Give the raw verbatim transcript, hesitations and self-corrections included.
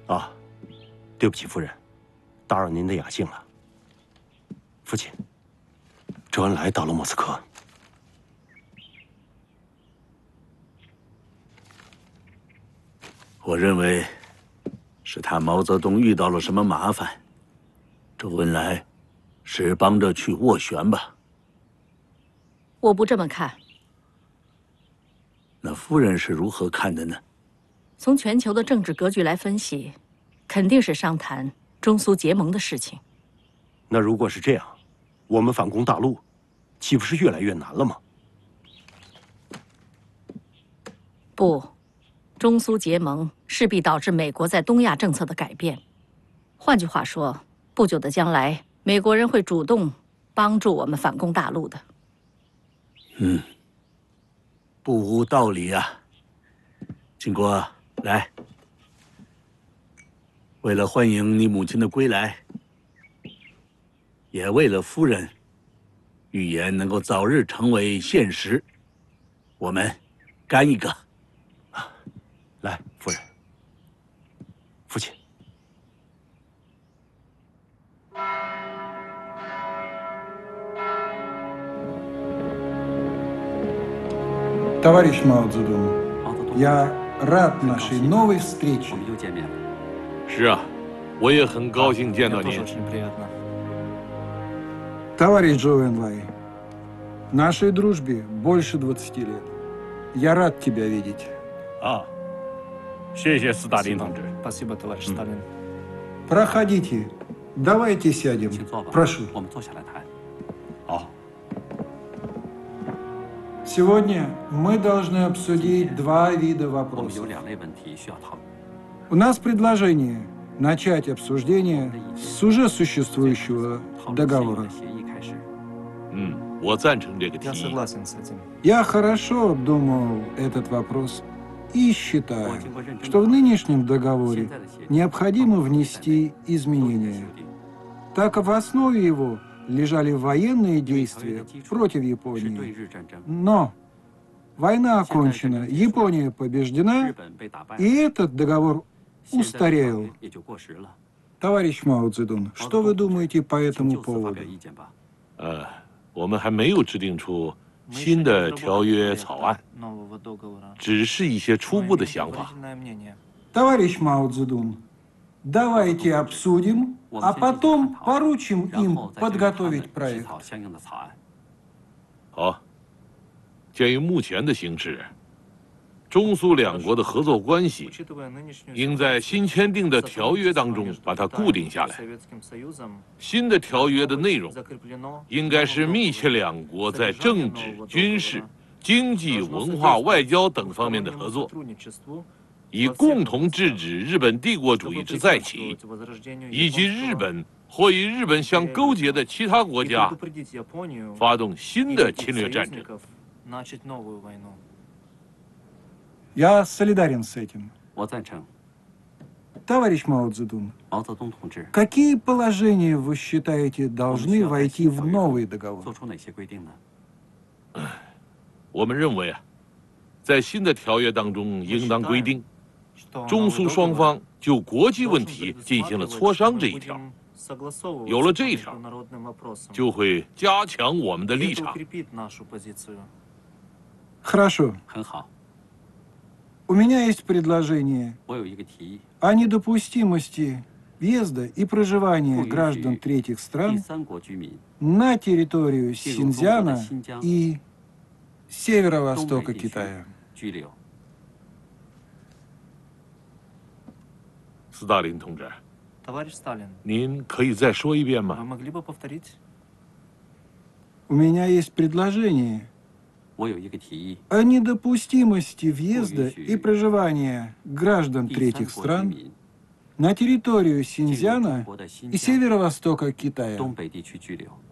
啊，对不起，夫人，打扰您的雅兴了。父亲，周恩来到了莫斯科。 我认为是他毛泽东遇到了什么麻烦，周恩来是帮着去斡旋吧？ 我不这么看。 那夫人是如何看的呢？ 从全球的政治格局来分析，肯定是商谈中苏结盟的事情。 那如果是这样，我们反攻大陆，岂不是越来越难了吗？ 不，中苏结盟势必导致美国在东亚政策的改变。换句话说，不久的将来，美国人会主动帮助我们反攻大陆的。 嗯，不无道理啊。金国，来，为了欢迎你母亲的归来，也为了夫人预言能够早日成为现实，我们干一个。 来，夫人，父亲。 Товарищ Мао Цзэдун, я рад нашей новой встрече. 是啊，我也很高兴见到您。 Товарищ Чжоу Энлай, нашей дружбе больше двадцати лет. Я рад тебя видеть. 啊，谢谢斯大林同志。 Спасибо, товарищ Сталин. Проходите. Давайте сядем. Прошу. 我们坐下来谈。 好。 Сегодня мы должны обсудить два вида 我们 вопросов. 有两类问题需要讨论。 У нас предложение начать обсуждение с уже существующего договора. 协议开始。 嗯，我赞成这个提 Я 议。 согласен с этим. Я хорошо обдумал этот вопрос и считаю, что в нынешнем договоре необходимо внести изменения, так как в основе его лежали военные действия против Японии. Но война окончена, Япония побеждена, и этот договор устарел. Товарищ Мао Цзэдун, что вы думаете по этому поводу? 呃，我们还没有制定出新的条约草案， Нового договора. 只是一些初步的想法。 Предварительное мнение. Товарищ Мао Цзэдун, давайте обсудим, а потом поручим им подготовить проект. 相应的草案。 好，鉴于目前的形势，中苏两国的合作关系 Учитывая нынешнюю 应在新签订的条约当中把它固定下来。 Советским Союзом 新的条约的内容 закреплено 应该是密切两国在政治、军事、经济、文化、外交等方面的合作， сотрудничеству, 以共同制止日本帝国主义之再起， возрождению 以及 японского 日本或与日本相勾结的其他国 и 家 предупредить Японию 发动新 и 的 других 侵略战争。 союзников начать новую войну. Я солидарен с этим. 我赞成。 Товарищ Мао Цзэдун, 毛泽东同志 какие положения вы считаете 我们需 должны 要在 войти 新 в 条约 новый 中 договор? 做出哪些规定呢？ 我们认为啊，在新的条约当中应当规定， что 中 новый 苏双 договор 方就国际问 должен 题进行了 предусматривать, 磋商 что 这 мы 一条， будем согласовываться 有了 по 这一条， международным вопросам. 就会加强我们的 И 立 это 场。 укрепит нашу позицию. Хорошо. 很好， У меня есть предложение 我有一个提议， о недопустимости въезда и проживания 不允 граждан 许 третьих 第 стран 三国居民 на территорию 进入中国的 Синьцзяна 新疆、 и 东北 северо-востока 地区 Китая. 拘留。 斯大林同志， Товарищ Сталин, 您可以再说一遍 вы 吗？ могли бы повторить? У меня есть предложение 我有一个提议， о недопустимости въезда Ой, и проживания граждан 第三 третьих 国居 стран 民 на территорию 进入中 Синьцзяна 国的新 и 疆、 северо-востока Китая. 东北地区拘留。